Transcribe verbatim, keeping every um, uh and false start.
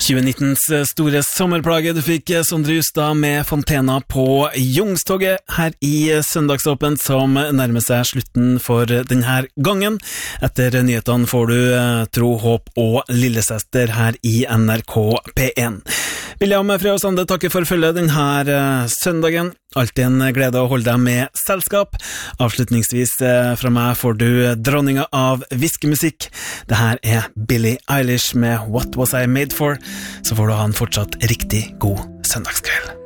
tjue nittens store sommerplage. Du fikk Sondre Justad med Fontena på Youngstoget her i Søndagsåpent, som nærmer seg slutten for denne gangen. Etter nyhetene får du Tro, håp og lillesøster her i N R K P én. William Frøy og Sande takker for følget denne søndagen. Alltid en glede å holde deg med selskap. Avslutningsvis fra meg får du dronninga av viskemusikk. Det her er Billie Eilish med What Was I Made For? Så får du ha en fortsatt riktig god søndagskveld.